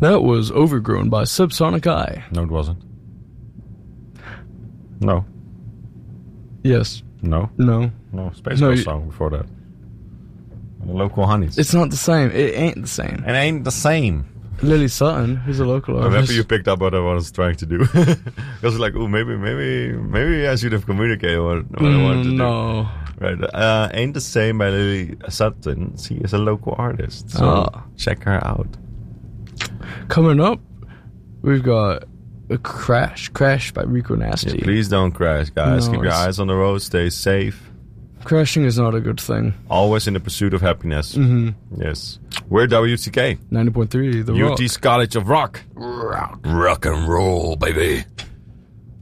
That was Overgrown by Subsonic Eye. No, it wasn't. No. Yes. No. No. No. Space Ghost song before that. The Local Honeys. It's not the same. It ain't the same. It ain't the same. Lily Sutton, who's a local artist. Maybe you picked up what I was trying to do. Because like, oh, maybe I should have communicated what I wanted to do. No. Right. Ain't the Same by Lily Sutton. She is a local artist. So check her out. Coming up, we've got a Crash by Rico Nasty. Yeah, please don't crash, guys. No, Keep your eyes on the road. Stay safe. Crashing is not a good thing. Always in the pursuit of happiness. Mm-hmm. Yes. We're WTK. 90.3, The Rock. UT's College of Rock. Rock. Rock and roll, baby.